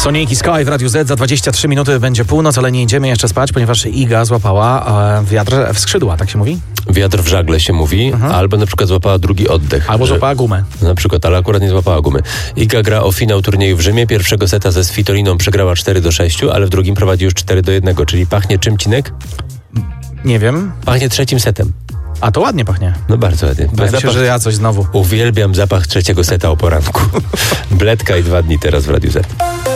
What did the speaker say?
Sonic Sky w Radiu Z. Za 23 minuty będzie północ, ale nie idziemy jeszcze spać, ponieważ Iga złapała wiatr w skrzydła, tak się mówi? Wiatr w żagle się mówi, albo na przykład złapała drugi oddech. Albo złapała gumę. Na przykład, ale akurat nie złapała gumy. Iga gra o finał turnieju w Rzymie. Pierwszego seta ze Svitoliną przegrała 4-6, ale w drugim prowadzi już 4-1, czyli pachnie czym, Cinek? Nie wiem. Pachnie trzecim setem. A to ładnie pachnie. No bardzo ładnie. Wydaje mi się, że ja coś znowu. Uwielbiam zapach trzeciego seta o poranku. Bledka i 2 dni teraz w Radiu Z.